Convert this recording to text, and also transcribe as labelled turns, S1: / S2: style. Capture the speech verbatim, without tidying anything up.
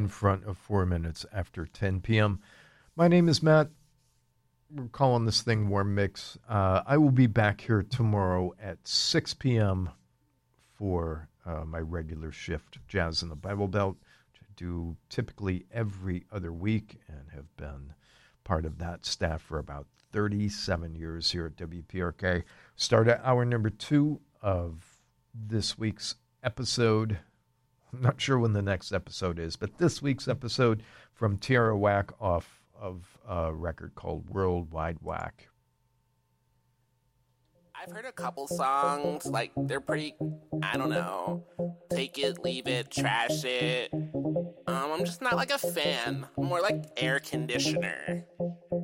S1: in front of four minutes after ten p.m. My name is Matt. We're calling this thing Warm Mix. Uh, I will be back here tomorrow at six p.m. for uh, my regular shift, Jazz in the Bible Belt, which I do typically every other week and have been part of that staff for about thirty-seven years here at W P R K. Start at hour number two of this week's episode. I'm not sure when the next episode is, but this week's episode from Tierra Whack off of a record called Worldwide Whack.
S2: I've heard a couple songs, like, they're pretty, I don't know, take it, leave it, trash it. Um, I'm just not like a fan. I'm more like air conditioner.